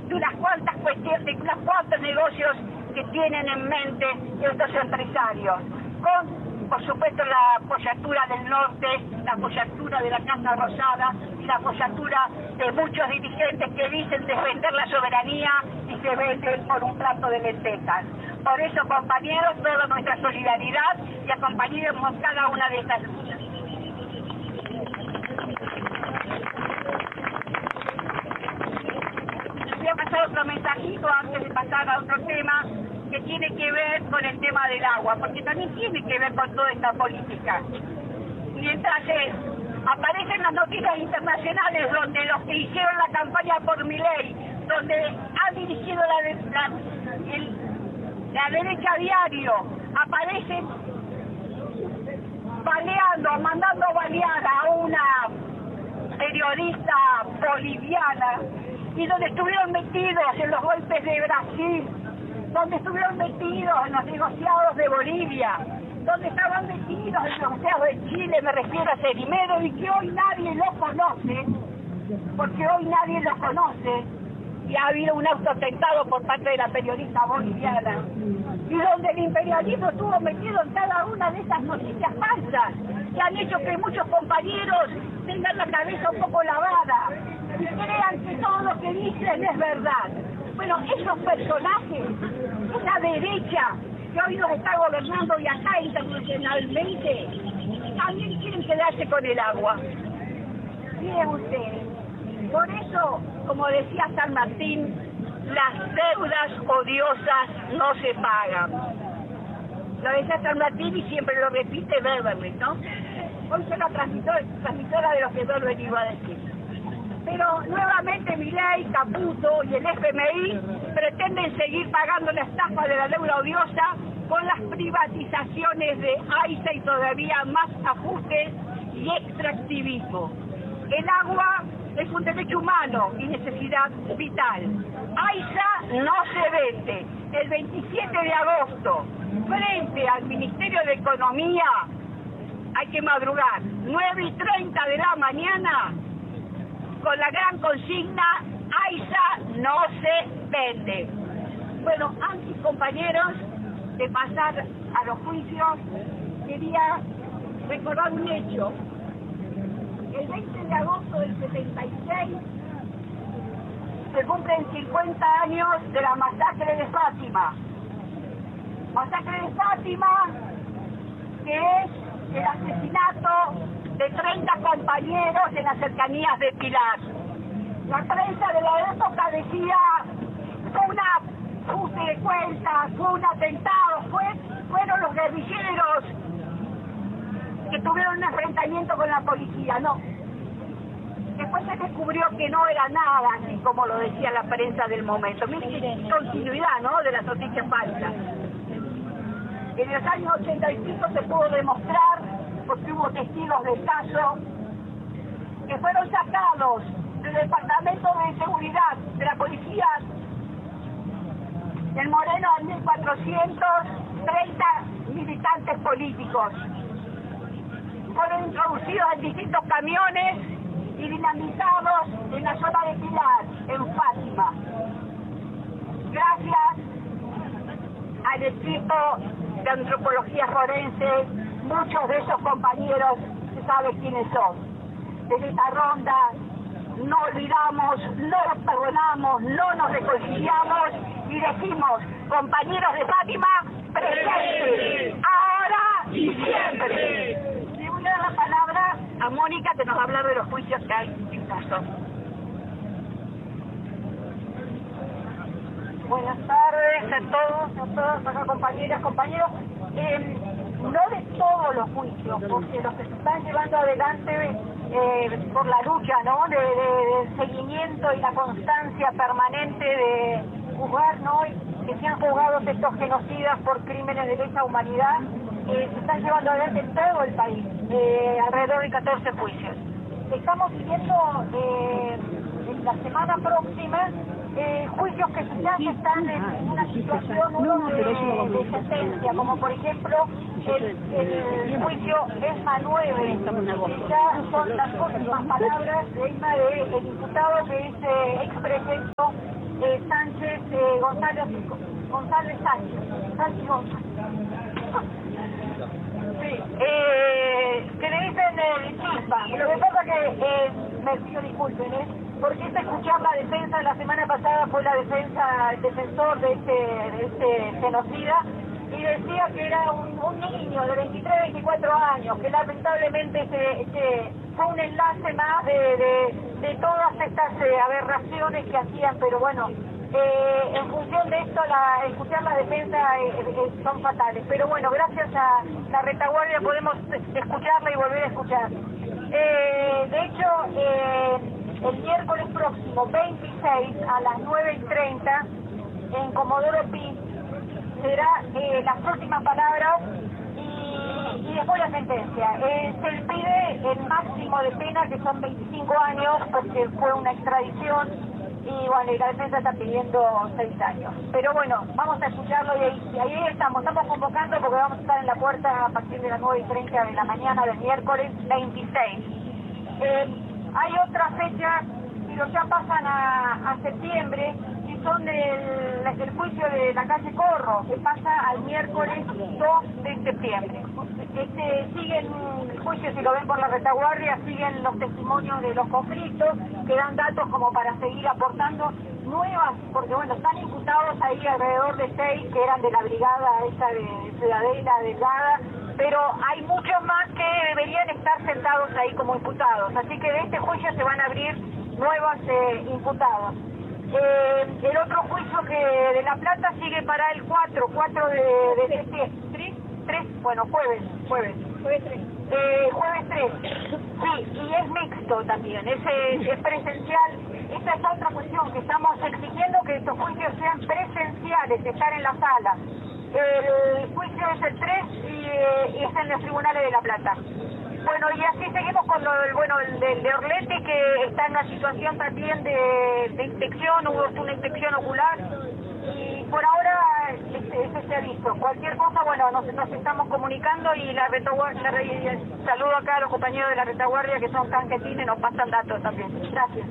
de unas cuantas cuestiones, de unos cuantos negocios que tienen en mente estos empresarios, con, por supuesto, la apoyatura del norte, la apoyatura de la Casa Rosada y la apoyatura de muchos dirigentes que dicen defender la soberanía y se venden por un plato de lentejas. Por eso, compañeros, toda nuestra solidaridad y acompañemos cada una de estas luchas. Voy a pasar otro mensajito antes de pasar a otro tema que tiene que ver con el tema del agua, porque también tiene que ver con toda esta política. Mientras aparecen las noticias internacionales donde los que hicieron la campaña por Milei, donde han dirigido la derecha a diario, aparecen baleando, mandando balear a una periodista boliviana, y donde estuvieron metidos en los golpes de Brasil, donde estuvieron metidos en los negociados de Bolivia, donde estaban metidos en los negociados de Chile, me refiero a Cerimero, y que hoy nadie lo conoce, porque hoy nadie lo conoce, y ha habido un autoatentado por parte de la periodista boliviana, y donde el imperialismo estuvo metido en cada una de esas noticias falsas, que han hecho que muchos compañeros tengan la cabeza un poco lavada, y crean que todo lo que dicen es verdad. Bueno, esos personajes, esa derecha que hoy nos está gobernando y acá internacionalmente, también quieren quedarse con el agua. Miren ustedes, por eso, como decía San Martín, las deudas odiosas no se pagan. Lo decía San Martín y siempre lo repite Beverly, ¿no? Hoy soy la transmisora de lo que Beverly iba a decir. Pero nuevamente Milei, Caputo y el FMI pretenden seguir pagando la estafa de la deuda odiosa con las privatizaciones de AISA y todavía más ajustes y extractivismo. El agua es un derecho humano y necesidad vital. AISA no se vende. El 27 de agosto, frente al Ministerio de Economía, hay que madrugar, 9:30 de la mañana, con la gran consigna, AISA no se vende. Bueno, antes, compañeros, de pasar a los juicios, quería recordar un hecho. El 20 de agosto del 76 se cumplen 50 años de la masacre de Fátima. Masacre de Fátima, que es el asesinato de 30 compañeros en las cercanías de Pilar. La prensa de la época decía, fue un ajuste de cuentas, fue un atentado, fueron los guerrilleros que tuvieron un enfrentamiento con la policía. No. Después se descubrió que no era nada así como lo decía la prensa del momento. Miren qué continuidad, ¿no?, de las noticias falsas. En los años 85 se pudo demostrar, porque hubo testigos del caso, que fueron sacados del Departamento de Seguridad de la Policía del Moreno a 1.430 militantes políticos. Fueron introducidos en distintos camiones y dinamitados en la zona de Pilar, en Fátima. Gracias al equipo de antropología forense, muchos de esos compañeros se sabe quiénes son. Desde esta ronda no olvidamos, no los perdonamos, no nos reconciliamos y decimos, compañeros de Fátima, presentes, ahora y siempre. Le voy a dar la palabra a Mónica, que nos va a hablar de los juicios que hay en caso. Buenas tardes a todas acá, compañeras, compañeros. No de todos los juicios, porque los que se están llevando adelante por la lucha, ¿no?, de seguimiento y la constancia permanente de juzgar, ¿no?, que sean juzgados estos genocidas por crímenes de lesa humanidad, se están llevando adelante en todo el país, alrededor de 14 juicios. Estamos viviendo en la semana próxima juicios que ya están en una situación de sentencia, como por ejemplo el juicio ESMA 9, ya son las últimas palabras del imputado, que es exprefecto González Sánchez González. Sí, que le dicen chispa. Lo que pasa que, me pido disculpen, porque escuchar la defensa de la semana pasada fue el defensor de este genocida, y decía que era un niño de 23, 24 años, que lamentablemente fue un enlace más de todas estas aberraciones que hacían, pero bueno, en función de esto, escuchar la defensa son fatales. Pero bueno, gracias a la retaguardia podemos escucharla y volver a escuchar. De hecho, el miércoles próximo, 26, a las 9:30, en Comodoro Pi, será las últimas palabras y después la sentencia. Se le pide el máximo de pena, que son 25 años, porque fue una extradición. Y bueno, y la defensa está pidiendo 6 años. Pero bueno, vamos a escucharlo y ahí estamos convocando porque vamos a estar en la puerta a partir de las 9:30 de la mañana del miércoles 26. Hay otra fecha, pero ya pasan a septiembre, y son del juicio de la calle Corro, que pasa al miércoles 2 de septiembre. Siguen el juicio, si lo ven por la retaguardia, siguen los testimonios de los conflictos, que dan datos como para seguir aportando nuevas, porque bueno, están imputados ahí alrededor de 6 que eran de la brigada esa de Ciudadela, Delgada, pero hay muchos más que deberían estar sentados ahí como imputados, así que de este juicio se van a abrir nuevos imputados. El otro juicio que de La Plata sigue para el 4 de septiembre, jueves 3. Sí, y es mixto también, es presencial. Esa es otra cuestión, que estamos exigiendo que estos juicios sean presenciales, estar en la sala. El juicio es el 3 y es en los tribunales de La Plata. Bueno, y así seguimos con el de Orlete, que está en una situación también de inspección, hubo una inspección ocular, y por ahora ese se ha visto. Cualquier cosa, bueno, nos estamos comunicando, y la retaguardia, saludo acá a los compañeros de la retaguardia que son canquetines, nos pasan datos también. Gracias.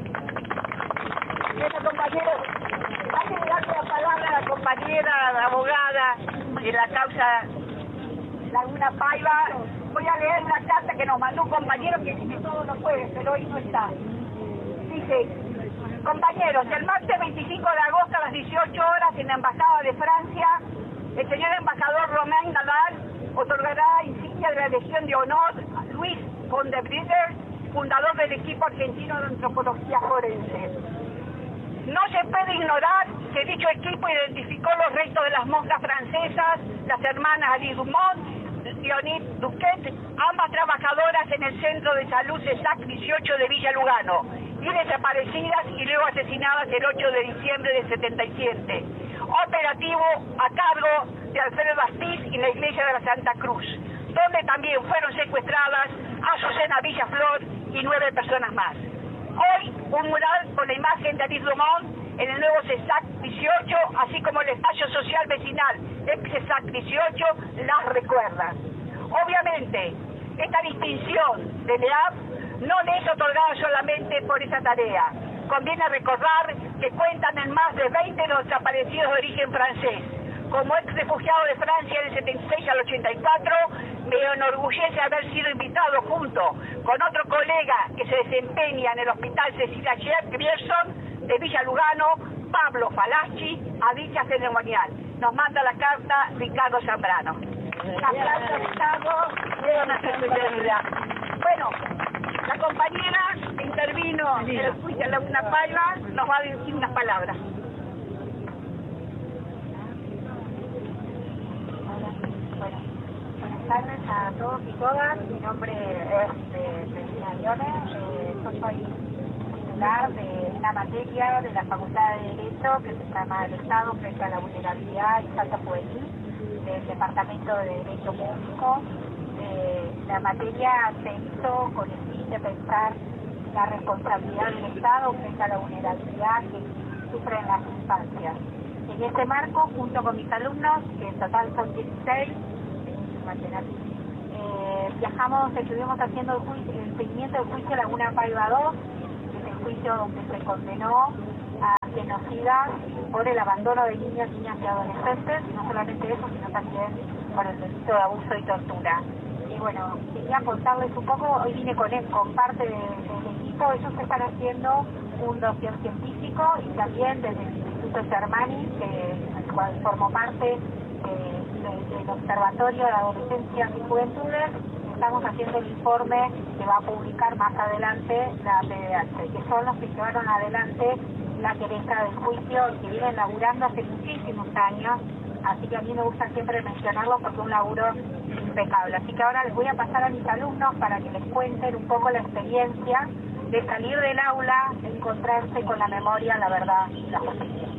Bueno, compañeros, antes de darle la palabra a la compañera, la abogada de la causa Laguna Paiva, voy a leer una carta que nos mandó un compañero que dice todos los jueves, pero hoy no está. Dice: compañeros, el martes 25 de agosto a las 18 horas en la Embajada de Francia, el señor embajador Romain Nadal otorgará insignia de la Legión de Honor a Luis von der Bridder, fundador del equipo argentino de antropología forense. No se puede ignorar que dicho equipo identificó los restos de las monjas francesas, las hermanas Alice Dumont, Leonid Duquet, ambas trabajadoras en el Centro de Salud CESAC 18 de Villa Lugano, y desaparecidas y luego asesinadas el 8 de diciembre del 77. Operativo a cargo de Alfredo Astiz y la Iglesia de la Santa Cruz, donde también fueron secuestradas Azucena Villaflor y 9 personas más. Hoy, un mural con la imagen de Alice Dumont en el nuevo CESAC 18, así como el espacio social vecinal del CESAC 18, las recuerda. Obviamente, esta distinción de LEAP no le es otorgada solamente por esa tarea. Conviene recordar que cuentan en más de 20 de los desaparecidos de origen francés. Como ex refugiado de Francia del 76 al 84, me enorgullece haber sido invitado junto con otro colega que se desempeña en el Hospital Cecilia Grierson de Villa Lugano, Pablo Falacci, a dicha ceremonial. Nos manda la carta Ricardo Zambrano. La carta, Ricardo, de una especialidad. Bueno, la compañera que intervino en el juicio de Laguna Paiva nos va a decir unas palabras. Buenas tardes a todos y todas. Mi nombre es Cristina Guiones. Yo soy titular de una materia de la Facultad de Derecho que se llama El Estado frente a la vulnerabilidad y falta juvenil del Departamento de Derecho Público. La materia se hizo con el fin de pensar la responsabilidad del Estado frente a la vulnerabilidad que sufren las infancias. En este marco, junto con mis alumnos, que en total son 16, viajamos, estuvimos haciendo el seguimiento del juicio Laguna Paiva 2, que es el juicio donde se condenó a quienes conocida por el abandono de niños, niñas y adolescentes, y no solamente eso, sino también por el delito de abuso y tortura. Y bueno, quería contarles un poco, hoy vine con parte del equipo, ellos están haciendo un dossier científico y también desde el Instituto Germani, del cual formo parte del Observatorio de Adolescencias y Juventudes, estamos haciendo el informe que va a publicar más adelante la PDH, que son los que llevaron adelante la querella del juicio y que vienen laburando hace muchísimos años, así que a mí me gusta siempre mencionarlo porque es un laburo impecable. Así que ahora les voy a pasar a mis alumnos para que les cuenten un poco la experiencia de salir del aula, encontrarse con la memoria, la verdad y la justicia.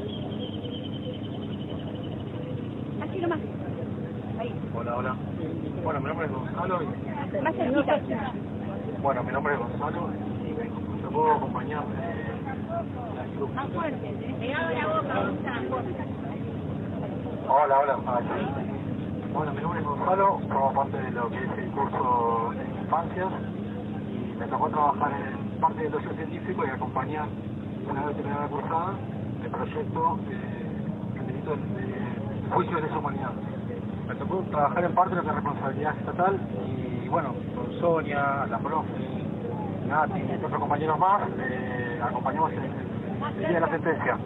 Así nomás. Ahí. Hola. Bueno, mi nombre es Gonzalo. Más cerquita. Bueno, mi nombre es Gonzalo y te puedo acompañar Más fuerte. Pegado la boca, Gonzalo. Hola. Bueno, mi nombre es Gonzalo, formo parte de lo que es el curso de infancias y me tocó trabajar en parte del dossier científico y acompañar una vez terminada la cursada el proyecto del delito de juicio de lesa humanidad. Me tocó trabajar en parte de lo que es responsabilidad estatal y bueno, con Sonia, la profe, Nati y otros compañeros más, acompañamos el día de la sentencia.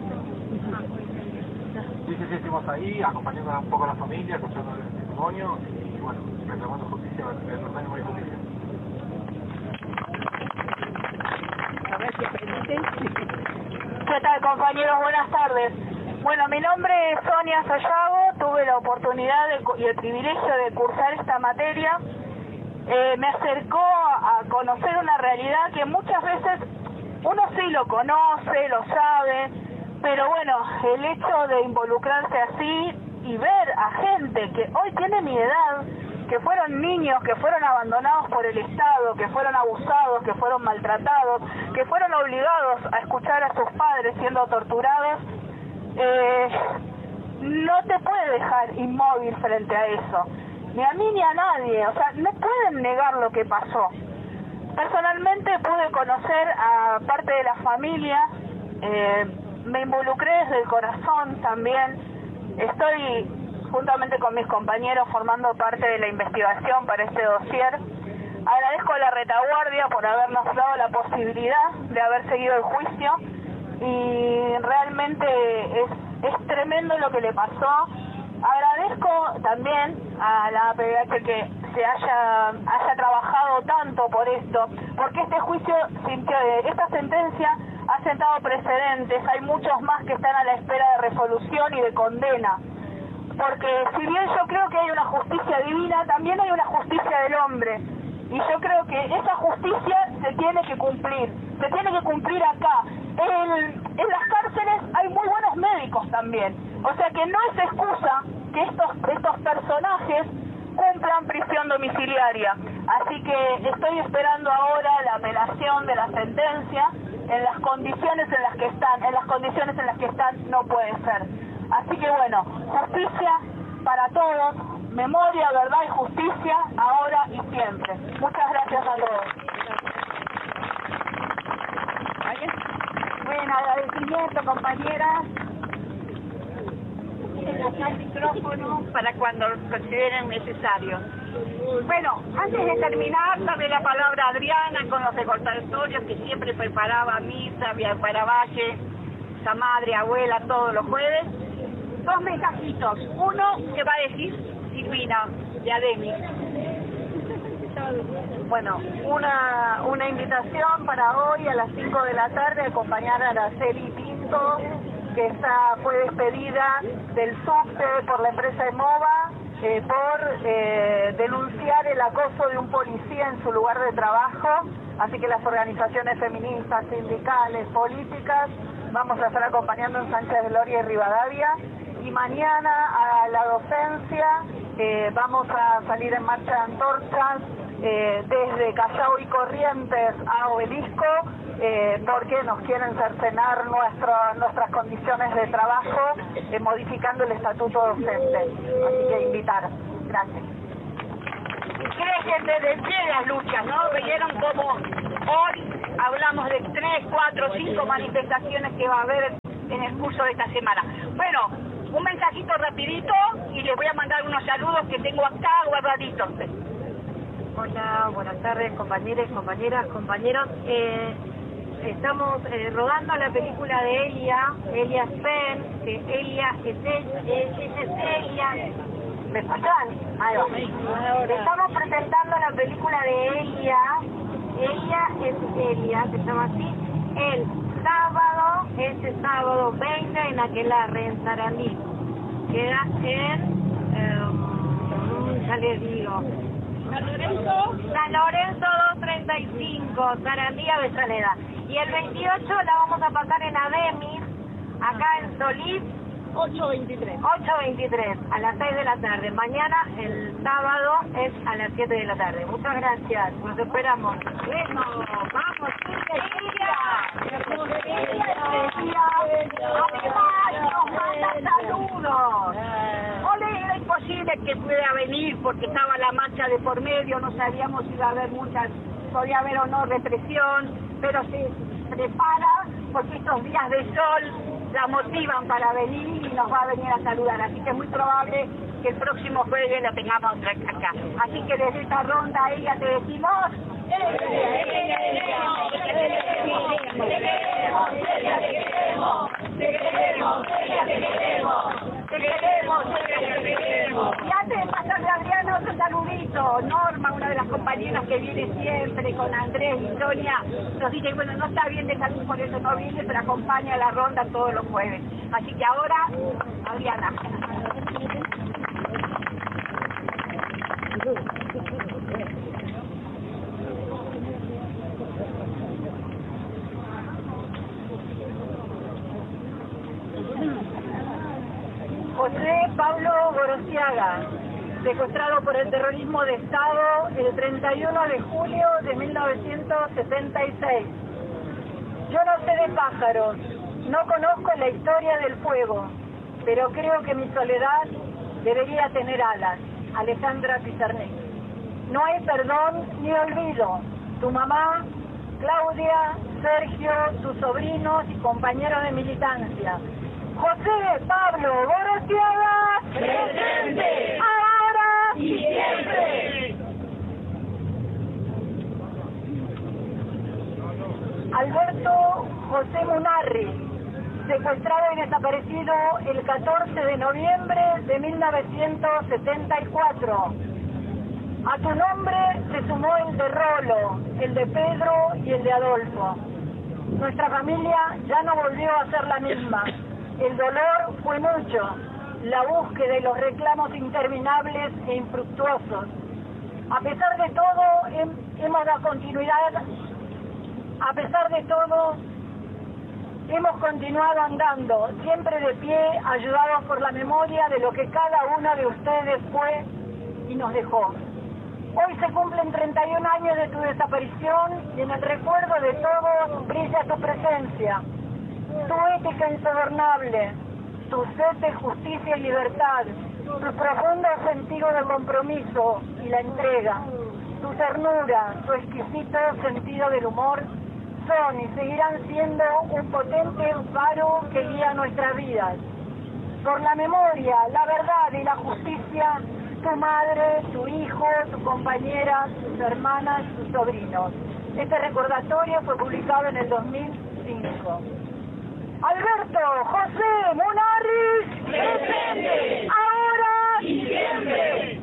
Sí, estuvimos ahí acompañando un poco a la familia, escuchando el testimonio y bueno, reclamando justicia, verdad y justicia. ¿Qué tal, compañeros? Buenas tardes. Bueno, mi nombre es Sonia Sayago, tuve la oportunidad y el privilegio de cursar esta materia. Me acercó a conocer una realidad que muchas veces uno sí lo conoce, lo sabe, pero bueno, el hecho de involucrarse así y ver a gente que hoy tiene mi edad, que fueron niños, que fueron abandonados por el Estado, que fueron abusados, que fueron maltratados, que fueron obligados a escuchar a sus padres siendo torturados, no te puede dejar inmóvil frente a eso, ni a mí ni a nadie, o sea, no pueden negar lo que pasó. Personalmente pude conocer a parte de la familia, me involucré desde el corazón también, estoy juntamente con mis compañeros formando parte de la investigación para este dossier. Agradezco a la retaguardia por habernos dado la posibilidad de haber seguido el juicio y realmente es tremendo lo que le pasó. Agradezco también a la PDH que se haya trabajado tanto por esto, porque este juicio, esta sentencia ha sentado precedentes, hay muchos más que están a la espera de resolución y de condena. Porque si bien yo creo que hay una justicia divina, también hay una justicia del hombre. Y yo creo que esa justicia se tiene que cumplir acá. En las cárceles hay muy buenos médicos también. O sea que no es excusa que estos personajes cumplan prisión domiciliaria. Así que estoy esperando ahora la apelación de la sentencia. En las condiciones en las que están no puede ser. Así que bueno, justicia para todos, memoria, verdad y justicia, ahora y siempre. Muchas gracias a todos. Bueno, agradecimiento, compañeras. Acá el micrófono para cuando consideren necesario. Bueno, antes de terminar, Dame la palabra a Adriana con los recordatorios que siempre preparaba misa, para Valle, esa madre, abuela, todos los jueves. 2 mensajitos. Uno que va a decir Silvina, de Ademi. Bueno, una invitación para hoy a las 5 de la tarde, acompañar a Araceli Pinto, que fue despedida del subte por la empresa EMOVA por denunciar el acoso de un policía en su lugar de trabajo. Así que las organizaciones feministas, sindicales, políticas, vamos a estar acompañando en Sánchez de Gloria y Rivadavia. Y mañana a la docencia vamos a salir en marcha de antorchas desde Callao y Corrientes a Obelisco porque nos quieren cercenar nuestras condiciones de trabajo modificando el estatuto docente. Así que invitar. Gracias. Crecen desde el pie las luchas, ¿no? Vieron como hoy hablamos de 3, 4, 5 manifestaciones que va a haber en el curso de esta semana. Bueno, un mensajito rapidito y les voy a mandar unos saludos que tengo acá guardaditos. Hola, buenas tardes, compañeros, compañeros. Estamos rodando la película de Elia Spen, que Elia es Elia. ¿Me escuchan? Ahí va. Estamos presentando la película de Elia es Elia, se llama así, este sábado 20 en Aquelarre, en Sarandí. Queda en, ya les digo, San Lorenzo 235, Sarandí, Avellaneda. Y el 28 la vamos a pasar en Ademis, acá en Solís, 8:23, a las 6 de la tarde. Mañana, el sábado, es a las 7 de la tarde. Muchas gracias, nos esperamos. Bueno, vamos, saludos. Ole, era imposible que pudiera venir porque estaba la marcha de por medio, no sabíamos si iba a haber podía haber o no represión, pero se prepara porque estos días de sol la motivan para venir y nos va a venir a saludar, así que es muy probable que el próximo jueves la tengamos acá. Así que desde esta ronda a ella te decimos... Y antes de pasarle a Adriana otro saludito, Norma, una de las compañeras que viene siempre con Andrés y Sonia, nos dice, bueno, no está bien de salud, por eso no viene, pero acompaña a la ronda todos los jueves. Así que ahora, Adriana. José Pablo Gorosiaga, secuestrado por el terrorismo de Estado el 31 de julio de 1976. Yo no sé de pájaros, no conozco la historia del fuego, pero creo que mi soledad debería tener alas. Alejandra Pizarnik. No hay perdón ni olvido. Tu mamá, Claudia, Sergio, tus sobrinos y compañeros de militancia. José Pablo Gorosiaga, presente, ahora y siempre. Alberto José Munarri, secuestrado y desaparecido el 14 de noviembre de 1974. A tu nombre se sumó el de Rolo, el de Pedro y el de Adolfo. Nuestra familia ya no volvió a ser la misma. El dolor fue mucho, la búsqueda y los reclamos interminables e infructuosos. A pesar de todo, hemos dado continuidad. A pesar de todo, hemos continuado andando, siempre de pie, ayudados por la memoria de lo que cada uno de ustedes fue y nos dejó. Hoy se cumplen 31 años de tu desaparición y en el recuerdo de todos brilla tu presencia, tu ética insobornable, tu sed de justicia y libertad, tu profundo sentido de compromiso y la entrega, tu ternura, tu exquisito sentido del humor, son y seguirán siendo un potente faro que guía nuestras vidas. Por la memoria, la verdad y la justicia, tu madre, tu hijo, tu compañera, tus hermanas, tus sobrinos. Este recordatorio fue publicado en el 2005. Alberto José Munarri, presente, ahora y siempre.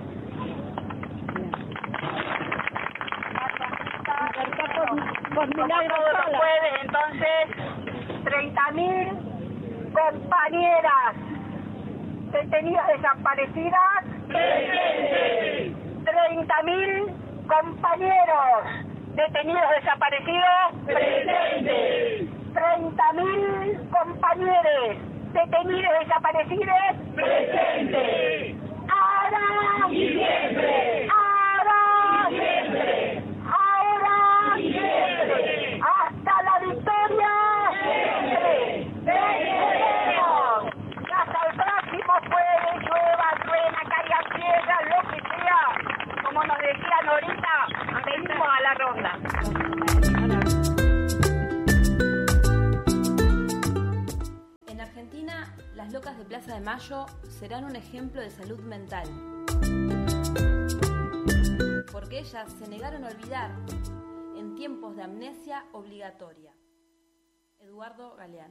Por milagro todos los jueves, entonces, 30.000 compañeras detenidas desaparecidas, presente. 30.000 compañeros detenidos desaparecidos, presente. 30.000 compañeros detenidos desaparecidos, presente. Ahora y siempre. Ahora y siempre. Ahora y siempre. Hasta la victoria siempre. Venceremos. Hasta el próximo jueves, llueva, truena, caiga piedra, lo que sea. Como nos decían ahorita, venimos a la ronda. En la Las locas de Plaza de Mayo serán un ejemplo de salud mental, porque ellas se negaron a olvidar en tiempos de amnesia obligatoria. Eduardo Galeano.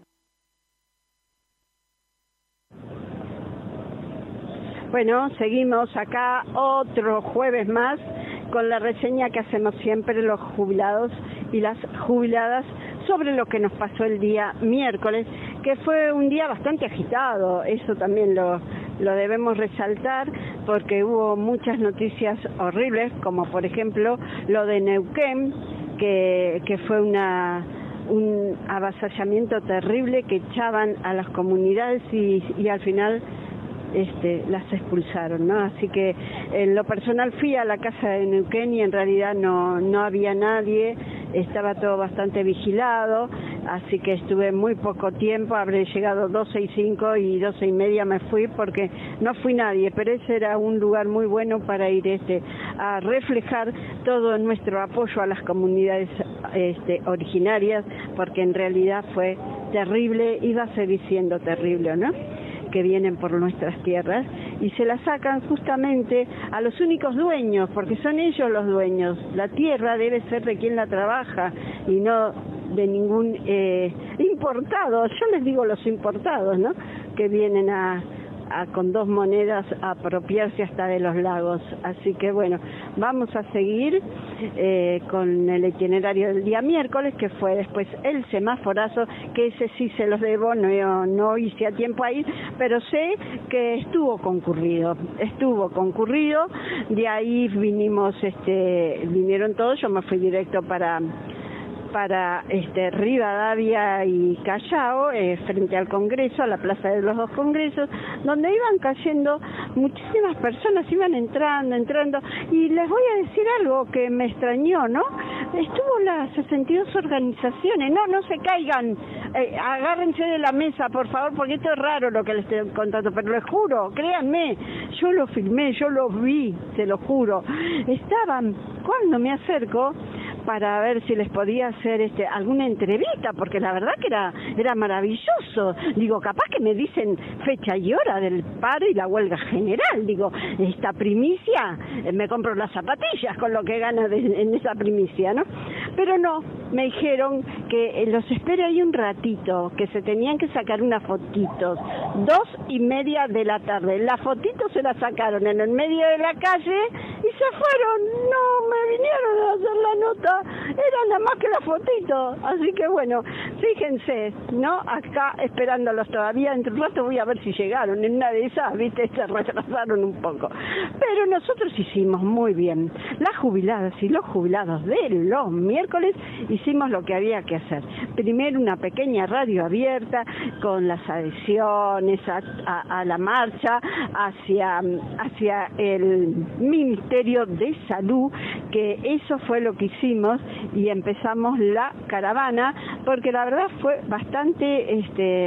Bueno, seguimos acá otro jueves más con la reseña que hacemos siempre los jubilados y las jubiladas sobre lo que nos pasó el día miércoles, que fue un día bastante agitado. Eso también lo debemos resaltar, porque hubo muchas noticias horribles, como por ejemplo lo de Neuquén, que fue un avasallamiento terrible, que echaban a las comunidades y al final las expulsaron, ¿no? Así que en lo personal fui a la casa de Neuquén y en realidad no había nadie, estaba todo bastante vigilado, así que estuve muy poco tiempo, habré llegado 12:05 y 12:30 me fui porque no fui nadie, pero ese era un lugar muy bueno para ir a reflejar todo nuestro apoyo a las comunidades originarias, porque en realidad fue terrible, iba a seguir siendo terrible, ¿no?, que vienen por nuestras tierras y se la sacan justamente a los únicos dueños, porque son ellos los dueños. La tierra debe ser de quien la trabaja y no de ningún importado. Yo les digo los importados, ¿no?, que vienen a con dos monedas a apropiarse hasta de los lagos. Así que bueno, vamos a seguir con el itinerario del día miércoles, que fue después el semáforazo, que ese sí se los debo, no hice a tiempo a ir, pero sé que estuvo concurrido, de ahí vinieron todos, yo me fui directo para Rivadavia y Callao, frente al Congreso, a la Plaza de los Dos Congresos, donde iban cayendo muchísimas personas, iban entrando, y les voy a decir algo que me extrañó, ¿no? Estuvo las 62 organizaciones, no se caigan, agárrense de la mesa, por favor, porque esto es raro lo que les estoy contando, pero les juro, créanme, yo lo filmé, yo lo vi, se lo juro. Estaban, cuando me acerco, para ver si les podía hacer alguna entrevista, porque la verdad que era maravilloso. Digo, capaz que me dicen fecha y hora del paro y la huelga general. Digo, esta primicia, me compro las zapatillas con lo que gana en esa primicia, ¿no? Pero no, me dijeron que los espere ahí un ratito, que se tenían que sacar unas fotitos, 2:30 de la tarde. Las fotitos se las sacaron en el medio de la calle y se fueron. No me vinieron a hacer la nota, era nada más que la fotito. Así que bueno, fíjense, ¿no? Acá esperándolos todavía, entre un rato voy a ver si llegaron. En una de esas, viste, se retrasaron un poco. Pero nosotros hicimos muy bien. Las jubiladas y los jubilados de los miércoles hicimos lo que había que hacer. Primero una pequeña radio abierta con las adhesiones a la marcha hacia el Ministerio de Salud, que eso fue lo que hicimos, y empezamos la caravana, porque la verdad fue bastante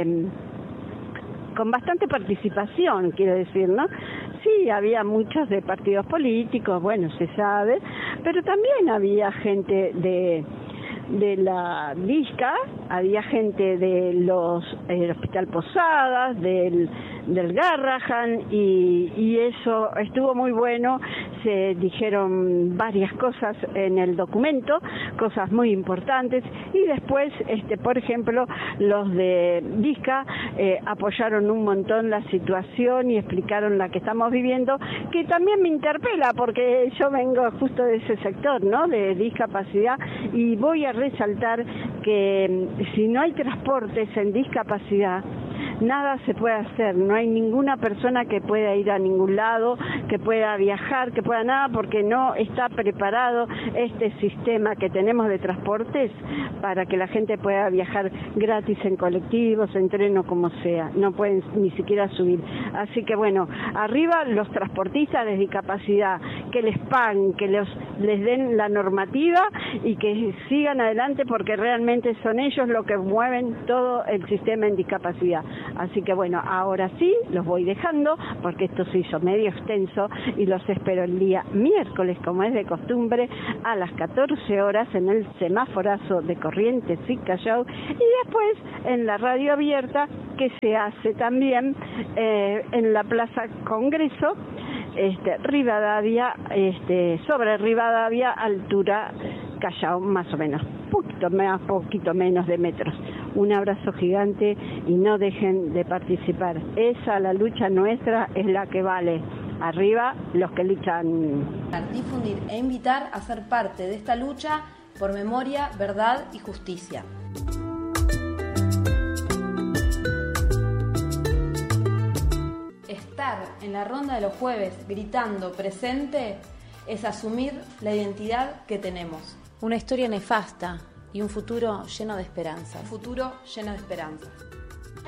con bastante participación, quiero decir, ¿no? Sí, había muchos de partidos políticos, bueno, se sabe, pero también había gente de la DISCA, había gente del Hospital Posadas, del Garrahan, y eso estuvo muy bueno. Se dijeron varias cosas en el documento, cosas muy importantes, y después, por ejemplo, los de DISCA apoyaron un montón la situación y explicaron la que estamos viviendo, que también me interpela, porque yo vengo justo de ese sector, ¿no?, de discapacidad, y voy a resaltar que si no hay transportes en discapacidad, nada se puede hacer, no hay ninguna persona que pueda ir a ningún lado, que pueda viajar, que pueda nada, porque no está preparado este sistema que tenemos de transportes para que la gente pueda viajar gratis en colectivos, en tren o como sea, no pueden ni siquiera subir. Así que bueno, arriba los transportistas de discapacidad que les paguen, que les den la normativa y que sigan adelante, porque realmente son ellos los que mueven todo el sistema en discapacidad. Así que bueno, ahora sí, los voy dejando porque esto se hizo medio extenso y los espero el día miércoles, como es de costumbre, a las 14 horas en el semáforazo de Corrientes y Callao, y después en la radio abierta que se hace también en la Plaza Congreso, Rivadavia, sobre Rivadavia, altura Callao, más o menos, poquito menos de metros. Un abrazo gigante y no dejen de participar. La lucha nuestra es la que vale. Arriba los que luchan. Difundir e invitar a ser parte de esta lucha por memoria, verdad y justicia. Estar en la ronda de los jueves gritando presente es asumir la identidad que tenemos. Una historia nefasta y un futuro lleno de esperanza. Un futuro lleno de esperanza.